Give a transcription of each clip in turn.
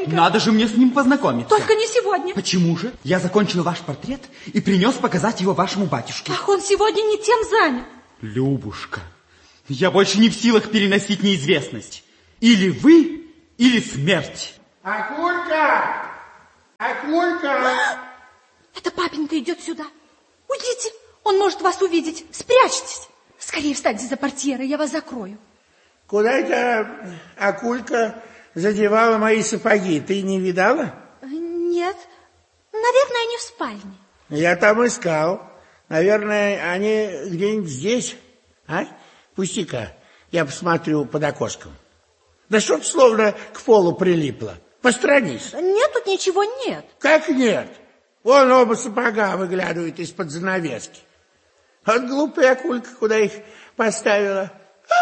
Папенька. Надо же мне с ним познакомиться. Только не сегодня. Почему же? Я закончил ваш портрет и принес показать его вашему батюшке. Ах, он сегодня не тем занят. Любушка, я больше не в силах переносить неизвестность. Или вы, или смерть. Акулька! Акулька! Это папенька идет сюда. Уйдите, он может вас увидеть. Спрячьтесь. Скорее встаньте за портьерой, я вас закрою. Куда это Акулька задевала мои сапоги? Ты не видала? Нет, наверное, они в спальне. Я там искал. Наверное, они где-нибудь здесь. А? Пусти-ка, я посмотрю под окошком. Да что-то словно к полу прилипло. Постранись. Нет, тут ничего нет. Как нет? Вон оба сапога выглядывают из-под занавески. Вот глупая Акулька, куда их поставила.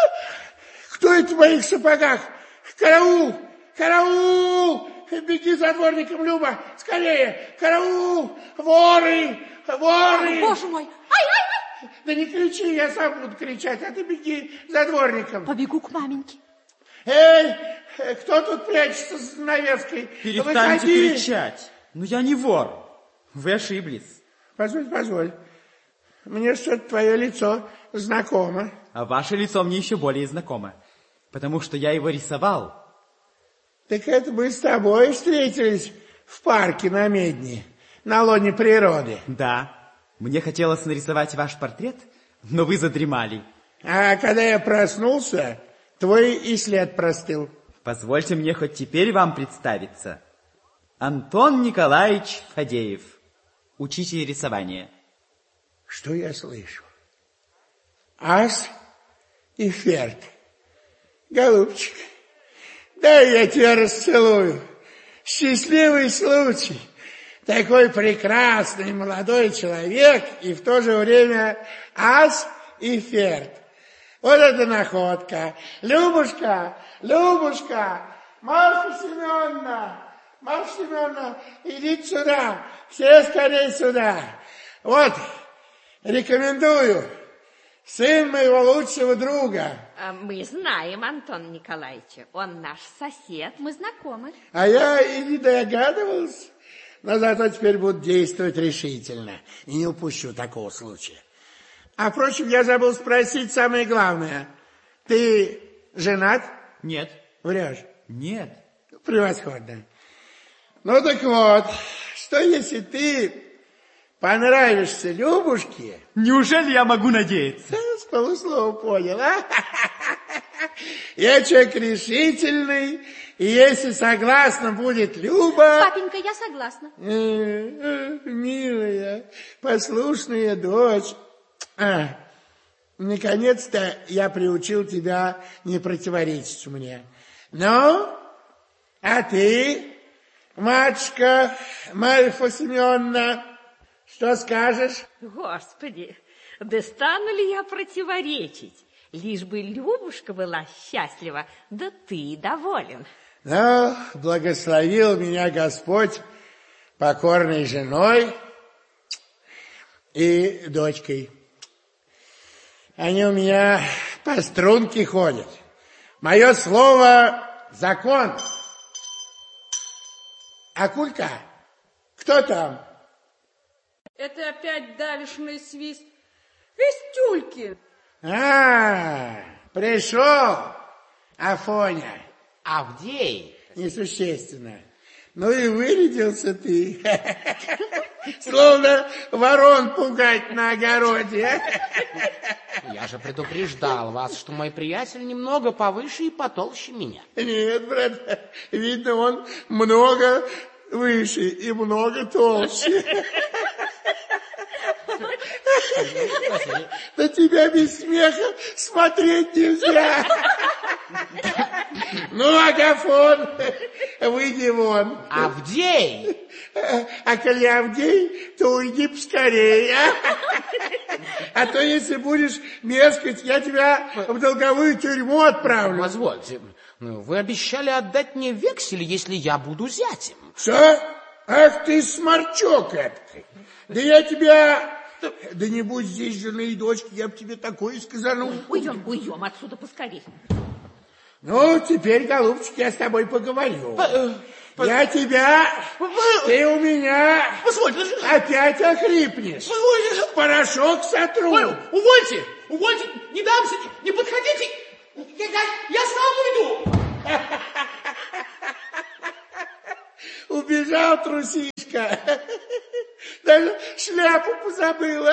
Кто это в моих сапогах? Караул! Караул! Беги за дворником, Люба! Скорее! Караул! Воры! Воры! Боже мой! Ай-ай-ай! Да не кричи, я сам буду кричать, а ты беги за дворником. Побегу к маменьке. Эй, кто тут прячется за занавеской? Перестаньте кричать. Ну, я не вор. Вы ошиблись. Позволь. Мне что-то твое лицо знакомо. А ваше лицо мне еще более знакомо, потому что я его рисовал. Так это мы с тобой встретились в парке на Медне, на лоне природы. Да, мне хотелось нарисовать ваш портрет, но вы задремали. А когда я проснулся, твой и след простыл. Позвольте мне хоть теперь вам представиться. Антон Николаевич Фадеев, учитель рисования. Что я слышу? Ас и ферзь. Голубчик, дай я тебя расцелую. Счастливый случай. Такой прекрасный молодой человек и в то же время ас и ферзь. Вот это находка. Любушка, Марфа Семеновна, идите сюда, все скорее сюда. Вот, рекомендую, сын моего лучшего друга. Мы знаем Антона Николаевича, он наш сосед, мы знакомы. А я и не догадывался, но зато теперь буду действовать решительно и не упущу такого случая. А, впрочем, я забыл спросить самое главное. Ты женат? Нет. Врешь? Нет. Превосходно. Ну так вот, что если ты понравишься Любушке? Неужели я могу надеяться? С полуслова понял, а? Я человек решительный, и если согласна будет Люба... Папенька, я согласна. Милая, послушная дочь... Наконец-то я приучил тебя не противоречить мне. Ну, а ты, матушка Марфа Семеновна, что скажешь? Господи, да стану ли я противоречить? Лишь бы Любушка была счастлива, да ты доволен. Ну, благословил меня Господь покорной женой и дочкой. Они у меня по струнке ходят. Мое слово — закон. Акулька, кто там? Это опять давишный свист. Вестюлькин. Пришел Афоня. Авдей. Несущественно. Ну и вырядился ты. Словно ворон пугать на огороде. Я же предупреждал вас, что мой приятель немного повыше и потолще меня. Нет, брат, видно, он много выше и много толще. На тебя без смеха смотреть нельзя. Ну, Агафон, выйди вон. Авдей! А коли Авдей, то уйди поскорее. А то, если будешь мешкать, я тебя в долговую тюрьму отправлю. Позвольте, вы обещали отдать мне вексель, если я буду зятем. Что? Ах ты сморчок эткий. Да я тебя... Да не будь здесь жены и дочки, я бы тебе такое сказанул. Уйдем отсюда поскорее. Ну, теперь, голубчик, я с тобой поговорю. Я тебя, ты у меня Позвольте. опять охрипнешь. Позвольте. Порошок сотру. Ой, увольте, не дамся, не подходите. Я сам уйду. Убежал трусишка. Даже шляпу позабыла.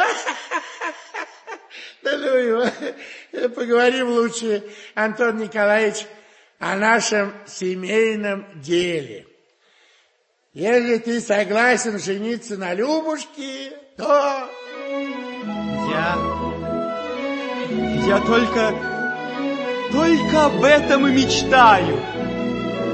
Да ну его. Поговорим лучше, Антон Николаевич, о нашем семейном деле. Если ты согласен жениться на Любушке, то... Я только об этом и мечтаю.